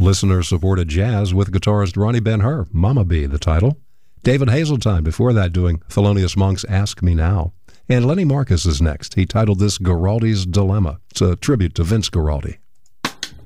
Listener-supported jazz with guitarist Ronnie Ben-Hur, Mama Bee, the title. David Hazeltine before that doing Thelonious Monk's Ask Me Now. And Lenny Marcus is next. He titled this Guaraldi's Dilemma. It's a tribute to Vince Guaraldi.